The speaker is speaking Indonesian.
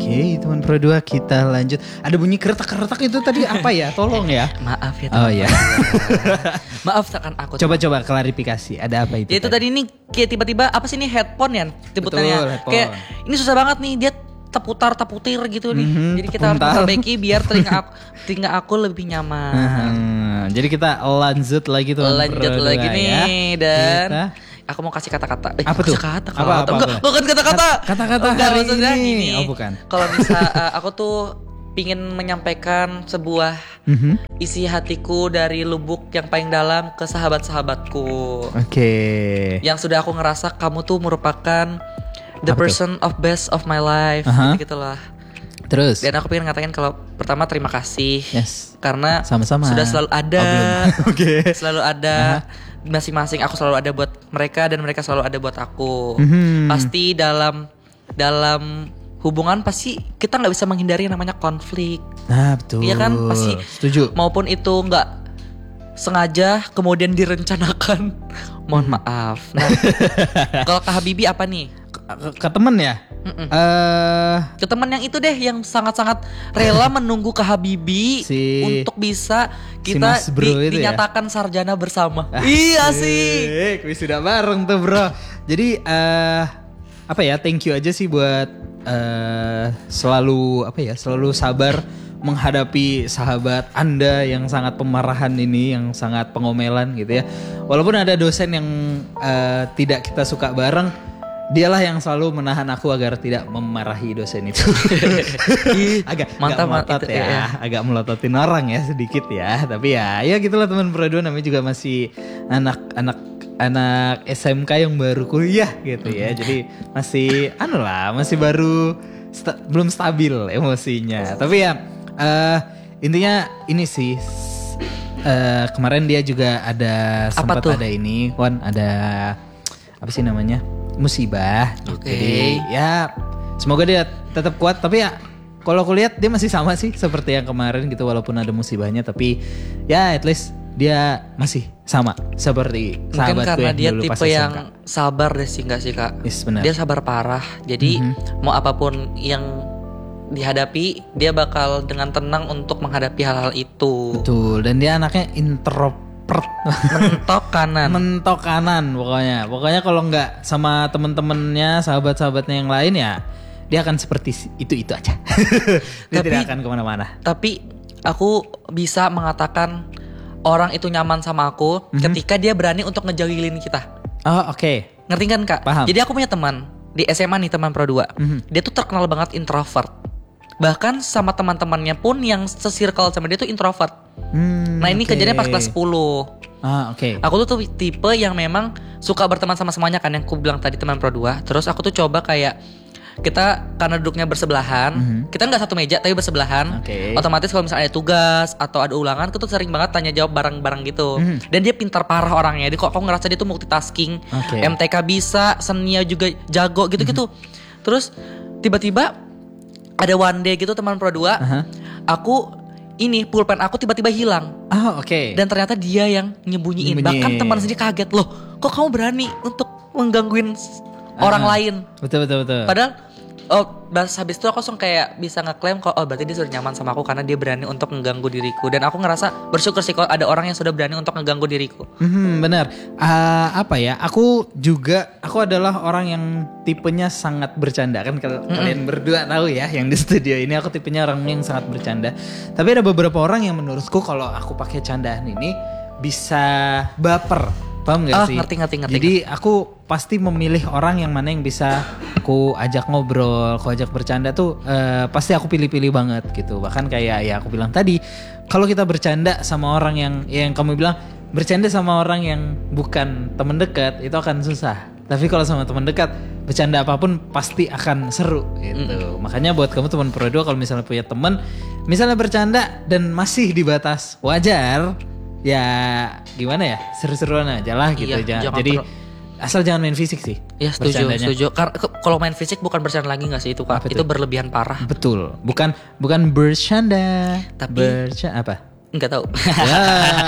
Oke, teman Pro 2 kita lanjut. Ada bunyi keretak-keretak itu tadi apa ya? Tolong ya. Maaf ya teman. Oh ya. Maaf takkan aku. Coba klarifikasi. Ada apa itu? Ya itu tadi ini kayak tiba-tiba apa sih ini headphone ya sebutannya. Betul, headphone. Kayak ini susah banget nih dia teputar gitu nih. Jadi kita harus puntal. perbaiki biar telinga aku lebih nyaman. Jadi kita lanjut lagi teman Pro 2 Lanjut lagi nih ya. dan Kita aku mau kasih kata-kata. Apa tuh? Kata-kata. Apa? Bukan kata-kata. Kata-kata Enggak, hari maksudnya ini. gini. Oh, bukan. Kalau bisa aku tuh pingin menyampaikan sebuah isi hatiku dari lubuk yang paling dalam ke sahabat-sahabatku. Oke. Yang sudah aku ngerasa kamu tuh merupakan the Apa person of best of my life. Gitu lah. Terus? Dan aku pengen ngatakan kalau pertama terima kasih. Yes. Karena Sama-sama. sudah selalu ada. Oke. Selalu ada. Masing-masing aku selalu ada buat mereka dan mereka selalu ada buat aku. Pasti dalam hubungan pasti kita nggak bisa menghindari yang namanya konflik. Nah betul. Iya kan pasti. Setuju. Maupun itu nggak sengaja kemudian direncanakan. Mohon maaf. Nah, kalau Kak Habibie apa nih? Ke temen ya? Ke teman yang itu deh yang sangat-sangat rela menunggu Kak Habibie untuk bisa kita Mas Bro itu dinyatakan sarjana bersama. Iya sih. Wisuda bareng tuh bro. Jadi apa ya? Thank you aja sih buat selalu sabar menghadapi sahabat Anda yang sangat pemarahan ini, yang sangat pengomelan gitu ya. Walaupun ada dosen yang tidak kita suka bareng, dialah yang selalu menahan aku agar tidak memarahi dosen itu. Agak melotot ya, agak melototin orang ya sedikit ya. Tapi ya gitulah teman Pro 2, namanya juga masih anak SMK yang baru kuliah gitu ya. Jadi masih masih baru belum stabil emosinya. Tapi ya intinya ini sih kemarin dia juga ada sempat ada ini ada apa sih namanya musibah. Jadi ya semoga dia tetap kuat. Tapi ya kalau aku lihat dia masih sama sih seperti yang kemarin gitu, walaupun ada musibahnya. Tapi ya at least dia masih sama seperti sahabatku karena yang dia dulu tipe pas SMK. yang sabar deh sih, nggak sih Kak? Yes, benar. Dia sabar parah. Jadi mau apapun yang dihadapi dia bakal dengan tenang untuk menghadapi hal-hal itu. Betul. Dan dia anaknya introvert. Mentok kanan Pokoknya kalau nggak sama temen-temennya, sahabat-sahabatnya yang lain ya dia akan seperti itu aja. Dia tidak akan kemana-mana. Tapi aku bisa mengatakan orang itu nyaman sama aku ketika dia berani untuk ngejauhin kita. Oh oke. Ngerti kan Kak? Paham. Jadi aku punya teman di SMA nih, teman Pro 2. Dia tuh terkenal banget introvert. Bahkan sama teman-temannya pun yang se-circle sama dia tuh introvert. Nah ini kejadiannya pas kelas 10. Oke. Aku tuh tipe yang memang suka berteman sama semuanya kan, yang aku bilang tadi teman Pro 2. Terus aku tuh coba kayak kita karena duduknya bersebelahan, kita nggak satu meja tapi bersebelahan. Otomatis kalau misalnya ada tugas atau ada ulangan, aku tuh sering banget tanya jawab bareng-bareng gitu. Dan dia pintar parah orangnya. Jadi kok aku ngerasa dia tuh multitasking. MTK bisa, senia juga jago gitu-gitu. Terus tiba-tiba ada one day gitu teman Pro 2, pulpen aku tiba-tiba hilang. Dan ternyata dia yang nyembunyiin. Bahkan teman sendiri kaget, loh kok kamu berani untuk menggangguin orang lain. Betul. Padahal habis itu aku langsung kayak bisa ngeklaim kalau berarti dia sudah nyaman sama aku karena dia berani untuk mengganggu diriku. Dan aku ngerasa bersyukur sih kalau ada orang yang sudah berani untuk mengganggu diriku. Benar. Aku adalah orang yang tipenya sangat bercanda kan. Kalian berdua tahu ya yang di studio ini, aku tipenya orang yang sangat bercanda. Tapi ada beberapa orang yang menurutku kalau aku pakai candaan ini bisa baper. Paham gak sih? Ngerti. Jadi aku pasti memilih orang yang mana yang bisa aku ajak ngobrol, aku ajak bercanda tuh pasti aku pilih-pilih banget gitu. Bahkan kayak ya aku bilang tadi, kalau kita bercanda sama orang yang kamu bilang bercanda sama orang yang bukan teman dekat itu akan susah. Tapi kalau sama teman dekat, bercanda apapun pasti akan seru gitu. Makanya buat kamu teman Pro 2, kalau misalnya punya teman, misalnya bercanda dan masih di batas wajar, ya gimana ya, seru-seruan aja lah gitu. Jadi asal jangan main fisik sih. Ya setuju. Karena kalau main fisik bukan bercanda lagi nggak sih itu Kak? Itu berlebihan parah. Betul. Bukan bercanda. Tapi apa? Enggak tahu.